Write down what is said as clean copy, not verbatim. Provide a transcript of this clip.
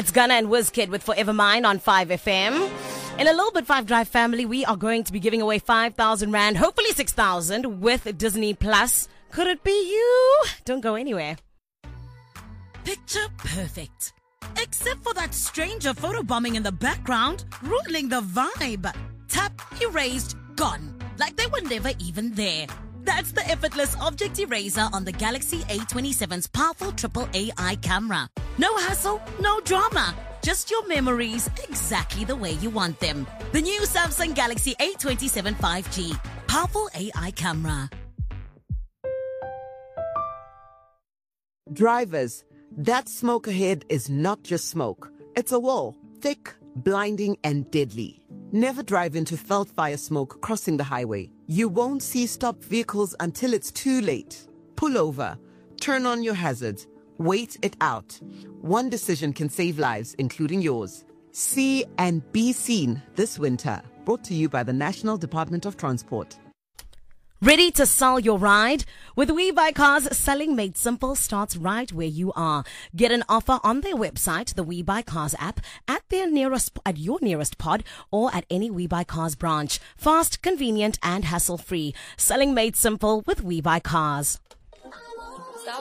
It's Gunna and Wizkid with Forever Mine on 5FM. In a little bit, 5 Drive family, we are going to be giving away 5,000 Rand, hopefully 6,000 with Disney Plus. Could it be you? Don't go anywhere. Picture perfect. Except for that stranger photobombing in the background, ruining the vibe. Tap, erased, gone. Like they were never even there. That's the effortless object eraser on the Galaxy A27's powerful triple AI camera. No hassle, no drama. Just your memories exactly the way you want them. The new Samsung Galaxy A27 5G. Powerful AI camera. Drivers, that smoke ahead is not just smoke. It's a wall, thick, blinding, and deadly. Never drive into felt fire smoke crossing the highway. You won't see stopped vehicles until it's too late. Pull over, turn on your hazards, wait it out. One decision can save lives, including yours. See and be seen this winter. Brought to you by the National Department of Transport. Ready to sell your ride? With WeBuyCars, selling made simple starts right where you are. Get an offer on their website, the WeBuyCars app, at your nearest pod, or at any WeBuyCars branch. Fast, convenient, and hassle-free. Selling made simple with WeBuyCars.